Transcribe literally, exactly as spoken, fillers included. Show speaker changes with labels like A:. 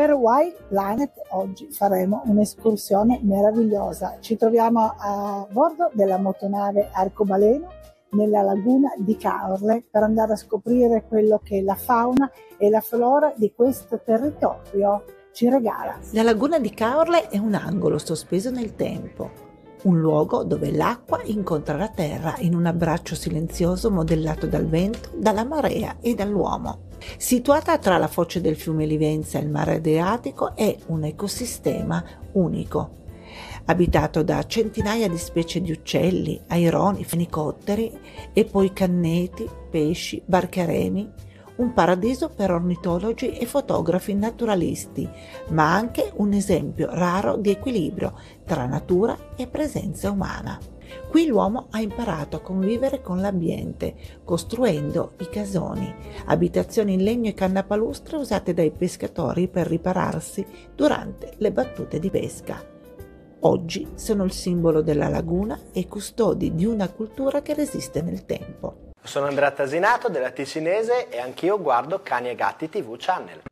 A: Per Wild Planet oggi faremo un'escursione meravigliosa. Ci troviamo a bordo della motonave Arcobaleno nella laguna di Caorle per andare a scoprire quello che la fauna e la flora di questo territorio ci regala.
B: La laguna di Caorle è un angolo sospeso nel tempo, un luogo dove l'acqua incontra la terra in un abbraccio silenzioso modellato dal vento, dalla marea e dall'uomo. Situata tra la foce del fiume Livenza e il mare Adriatico, è un ecosistema unico, abitato da centinaia di specie di uccelli, aironi, fenicotteri e poi canneti, pesci, barcheremi, un paradiso per ornitologi e fotografi naturalisti, ma anche un esempio raro di equilibrio tra natura e presenza umana. Qui l'uomo ha imparato a convivere con l'ambiente, costruendo i casoni, abitazioni in legno e canna palustre usate dai pescatori per ripararsi durante le battute di pesca. Oggi sono il simbolo della laguna e custodi di una cultura che resiste nel tempo.
C: Sono Andrea Tasinato della Ticinese e anch'io guardo Cani e Gatti tivù Channel.